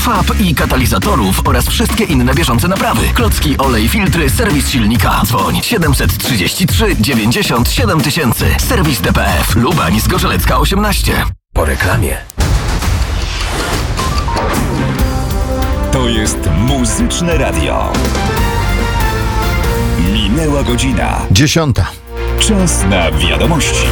FAB i katalizatorów oraz wszystkie inne bieżące naprawy. Klocki, olej, filtry, serwis silnika. Dzwoń 733 97 tysięcy. Serwis DPF. Lubań, Zgorzelecka 18. Po reklamie. To jest Muzyczne Radio. Minęła godzina 10. Czas na wiadomości.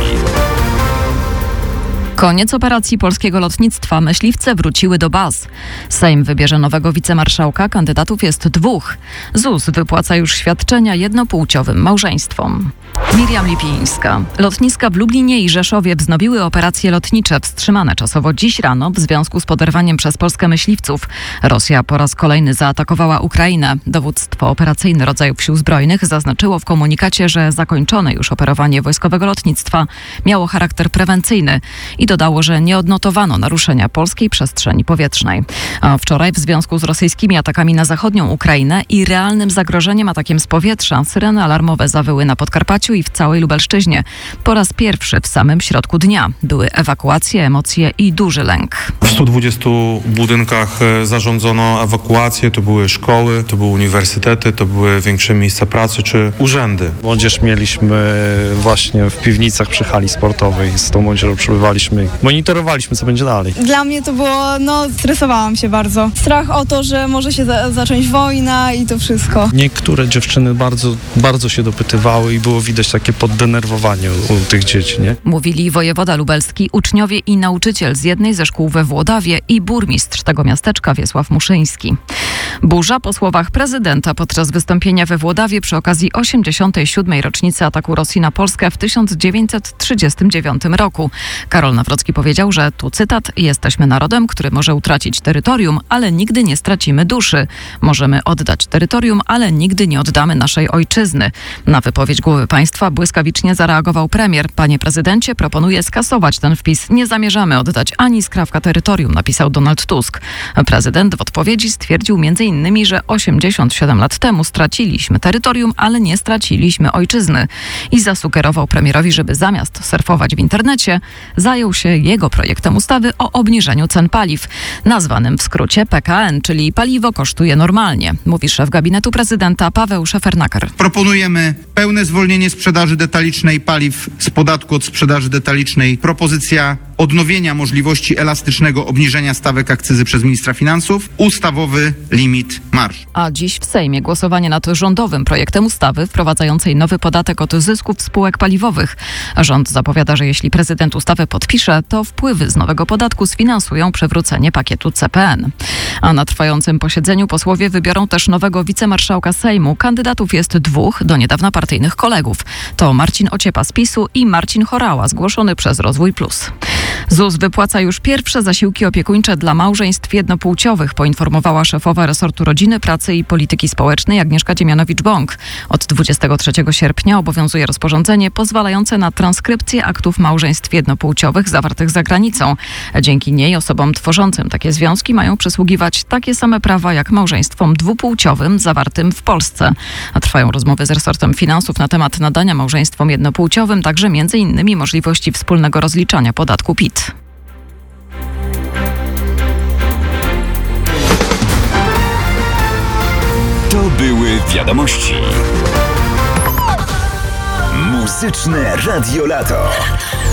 Koniec operacji polskiego lotnictwa. Myśliwce wróciły do baz. Sejm wybierze nowego wicemarszałka. Kandydatów jest 2. ZUS wypłaca już świadczenia jednopłciowym małżeństwom. Miriam Lipińska. Lotniska w Lublinie i Rzeszowie wznowiły operacje lotnicze wstrzymane czasowo dziś rano w związku z poderwaniem przez Polskę myśliwców. Rosja po raz kolejny zaatakowała Ukrainę. Dowództwo operacyjne rodzajów sił zbrojnych zaznaczyło w komunikacie, że zakończone już operowanie wojskowego lotnictwa miało charakter prewencyjny i dodało, że nie odnotowano naruszenia polskiej przestrzeni powietrznej. A wczoraj w związku z rosyjskimi atakami na zachodnią Ukrainę i realnym zagrożeniem atakiem z powietrza syreny alarmowe zawyły na Podkarpaciu i w całej Lubelszczyźnie. Po raz pierwszy w samym środku dnia były ewakuacje, emocje i duży lęk. W 120 budynkach zarządzono ewakuację. To były szkoły, to były uniwersytety, to były większe miejsca pracy czy urzędy. Młodzież mieliśmy właśnie w piwnicach przy hali sportowej. Z tą młodzieżą przebywaliśmy, monitorowaliśmy, co będzie dalej. Dla mnie to było, stresowałam się bardzo. Strach o to, że może się zacząć wojna i to wszystko. Niektóre dziewczyny bardzo się dopytywały i było widać takie poddenerwowanie u tych dzieci, nie? Mówili wojewoda lubelski, uczniowie i nauczyciel z jednej ze szkół we Włodawie i burmistrz tego miasteczka Wiesław Muszyński. Burza po słowach prezydenta podczas wystąpienia we Włodawie przy okazji 87. rocznicy ataku Rosji na Polskę w 1939 roku. Karol Nawrocki powiedział, że tu cytat: jesteśmy narodem, który może utracić terytorium, ale nigdy nie stracimy duszy. Możemy oddać terytorium, ale nigdy nie oddamy naszej ojczyzny. Na wypowiedź głowy państwa błyskawicznie zareagował premier. Panie prezydencie, proponuję skasować ten wpis. Nie zamierzamy oddać ani skrawka terytorium, napisał Donald Tusk. Prezydent w odpowiedzi stwierdził m.in., że 87 lat temu straciliśmy terytorium, ale nie straciliśmy ojczyzny. I zasugerował premierowi, żeby zamiast surfować w internecie, zajął się jego projektem ustawy o obniżeniu cen paliw, nazwanym w skrócie PKN, czyli paliwo kosztuje normalnie, mówi szef gabinetu prezydenta Paweł Szefernaker. Proponujemy pełne zwolnienie sprzedaży detalicznej paliw z podatku od sprzedaży detalicznej. Propozycja odnowienia możliwości elastycznego obniżenia stawek akcyzy przez ministra finansów. Ustawowy limit marż. A dziś w Sejmie głosowanie nad rządowym projektem ustawy wprowadzającej nowy podatek od zysków spółek paliwowych. Rząd zapowiada, że jeśli prezydent ustawę podpisze, to wpływy z nowego podatku sfinansują przywrócenie pakietu CPN. A na trwającym posiedzeniu posłowie wybiorą też nowego wicemarszałka Sejmu. Kandydatów jest 2, do niedawna partyjnych kolegów. To Marcin Ociepa z PiS-u i Marcin Horała, zgłoszony przez Rozwój Plus. ZUS wypłaca już pierwsze zasiłki opiekuńcze dla małżeństw jednopłciowych, poinformowała szefowa resortu Rodziny, Pracy i Polityki Społecznej Agnieszka Dziemianowicz-Bąk. Od 23 sierpnia obowiązuje rozporządzenie pozwalające na transkrypcję aktów małżeństw jednopłciowych zawartych za granicą. Dzięki niej osobom tworzącym takie związki mają przysługiwać takie same prawa jak małżeństwom dwupłciowym zawartym w Polsce. A trwają rozmowy z resortem finansów na temat nadania małżeństwom jednopłciowym także m.in. możliwości wspólnego rozliczania podatku PIT. To były wiadomości. Muzyczne Radio Lato.